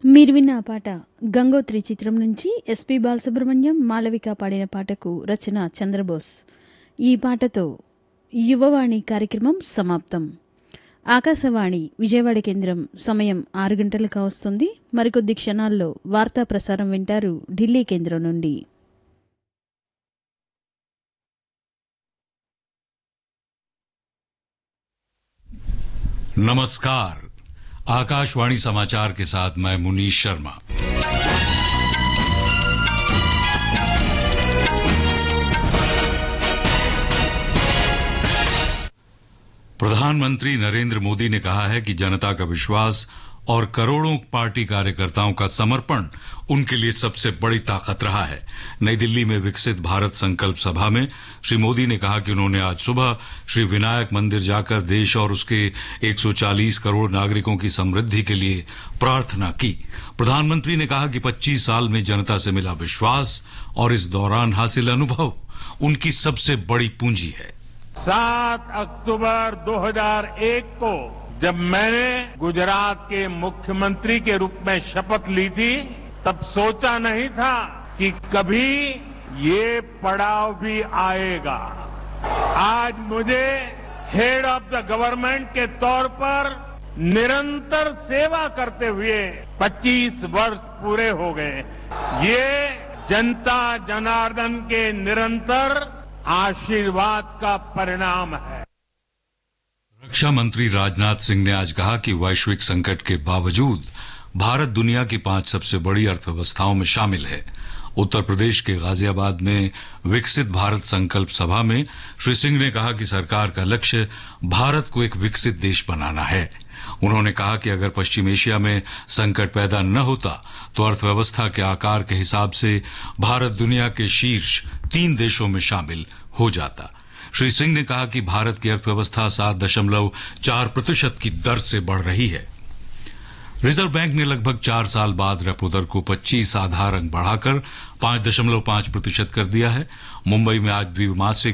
మీరు విన్న ఆ పాట గంగోత్రి చిత్రం నుంచి ఎస్పి బాలసుబ్రహ్మణ్యం మాలవిక పాడిన పాటకు రచన చంద్రబోస్. ఈ పాటతో యువవాణి కార్యక్రమం సమాప్తం. ఆకాశవాణి విజయవాడ కేంద్రం సమయం 6 గంటలు కావస్తుంది. మరికొద్ది క్షణాల్లో వార్తా ప్రసారం వింటారు ఢిల్లీ కేంద్రం నుండి. नमस्कार, आकाशवाणी समाचार के साथ मैं मुनीश शर्मा। प्रधानमंत्री नरेंद्र मोदी ने कहा है कि जनता का विश्वास और करोड़ों पार्टी कार्यकर्ताओं का समर्पण उनके लिए सबसे बड़ी ताकत रहा है। नई दिल्ली में विकसित भारत संकल्प सभा में श्री मोदी ने कहा कि उन्होंने आज सुबह श्री विनायक मंदिर जाकर देश और उसके 140 करोड़ नागरिकों की समृद्धि के लिए प्रार्थना की। प्रधानमंत्री ने कहा कि 25 साल में जनता से मिला विश्वास और इस दौरान हासिल अनुभव उनकी सबसे बड़ी पूंजी है। 7 अक्टूबर 2001 को जब मैंने गुजरात के मुख्यमंत्री के रूप में शपथ ली थी, तब सोचा नहीं था कि कभी ये पड़ाव भी आएगा। आज मुझे हेड ऑफ द गवर्नमेंट के तौर पर निरंतर सेवा करते हुए 25 वर्ष पूरे हो गए। ये जनता जनार्दन के निरंतर आशीर्वाद का परिणाम है। रक्षा मंत्री राजनाथ सिंह ने आज कहा कि वैश्विक संकट के बावजूद भारत दुनिया की 5 सबसे बड़ी अर्थव्यवस्थाओं में शामिल है। उत्तर प्रदेश के गाजियाबाद में विकसित भारत संकल्प सभा में श्री सिंह ने कहा कि सरकार का लक्ष्य भारत को एक विकसित देश बनाना है। उन्होंने कहा कि अगर पश्चिम एशिया में संकट पैदा न होता तो अर्थव्यवस्था के आकार के हिसाब से भारत दुनिया के शीर्ष 3 देशों में शामिल हो जाता। श्री सिंह ने कहा कि भारत की अर्थव्यवस्था 7.4% की दर से बढ़ रही है। रिजर्व बैंक ने लगभग 4 साल बाद रेपो दर को 25 आधार अंक बढ़ाकर 5.5% कर दिया है। मुंबई में आज द्विमासिक